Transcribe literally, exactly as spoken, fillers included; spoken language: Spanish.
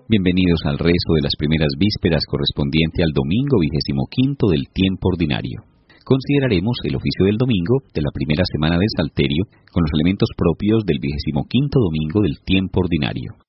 Bienvenidos al rezo de las primeras vísperas correspondiente al domingo vigésimo quinto del tiempo ordinario. Consideraremos el oficio del domingo de la primera semana del Salterio con los elementos propios del vigésimo quinto domingo del tiempo ordinario.